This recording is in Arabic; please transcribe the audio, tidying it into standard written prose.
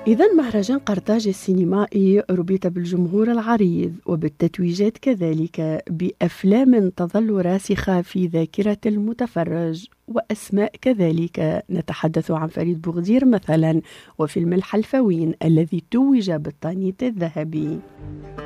إذن مهرجان قرطاج السينمائي ربط بالجمهور العريض وبالتتويجات كذلك بأفلام تظل راسخة في ذاكرة المتفرج وأسماء كذلك. نتحدث عن فريد بوغدير مثلا وفيلم الحلفوين الذي توج بالطانيت الذهبي.